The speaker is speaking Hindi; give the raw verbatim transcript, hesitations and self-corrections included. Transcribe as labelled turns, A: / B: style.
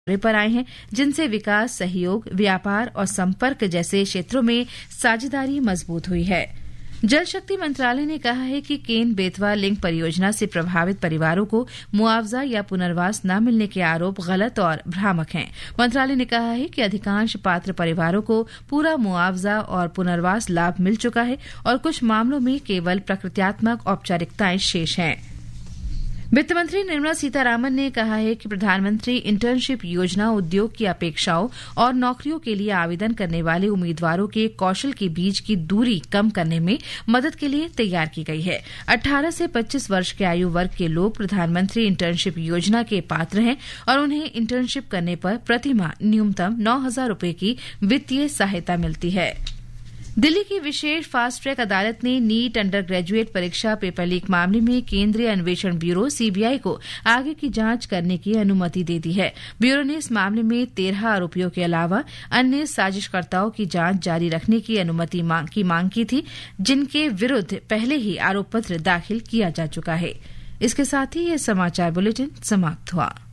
A: पर आए हैं, जिनसे विकास, सहयोग, व्यापार और संपर्क जैसे क्षेत्रों में साझेदारी मजबूत हुई है। जल शक्ति मंत्रालय ने कहा है कि केन बेतवा लिंक परियोजना से प्रभावित परिवारों को मुआवजा या पुनर्वास न मिलने के आरोप गलत और भ्रामक हैं। मंत्रालय ने कहा है कि अधिकांश पात्र परिवारों को पूरा मुआवजा और पुनर्वास लाभ मिल चुका है और कुछ मामलों में केवल प्रकृत्यात्मक औपचारिकताएं शेष हैं। वित्त मंत्री निर्मला सीतारामन ने कहा है कि प्रधानमंत्री इंटर्नशिप योजना उद्योग की अपेक्षाओं और नौकरियों के लिए आवेदन करने वाले उम्मीदवारों के कौशल के बीच की दूरी कम करने में मदद के लिए तैयार की गई है। अठारह से पच्चीस वर्ष के आयु वर्ग के लोग प्रधानमंत्री इंटर्नशिप योजना के पात्र हैं और उन्हें इंटर्नशिप करने पर प्रतिमाह न्यूनतम नौ हजार रूपये की वित्तीय सहायता मिलती है। दिल्ली की विशेष फास्ट ट्रैक अदालत ने नीट अंडर ग्रेजुएट परीक्षा पेपर लीक मामले में केंद्रीय अन्वेषण ब्यूरो सीबीआई को आगे की जांच करने की अनुमति दे दी है। ब्यूरो ने इस मामले में तेरह आरोपियों के अलावा अन्य साजिशकर्ताओं की जांच जारी रखने की अनुमति मांग की मांग की थी, जिनके विरुद्ध पहले ही आरोप पत्र दाखिल किया जा चुका है। इसके साथ ही यह समाचार बुलेटिन समाप्त हुआ।